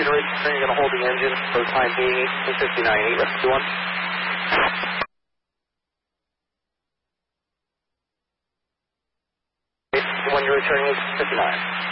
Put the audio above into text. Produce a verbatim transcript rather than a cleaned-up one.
You're going to hold the engine for the time being, eight fifty-nine, eight fifty-one. When you're returning, eight fifty-nine.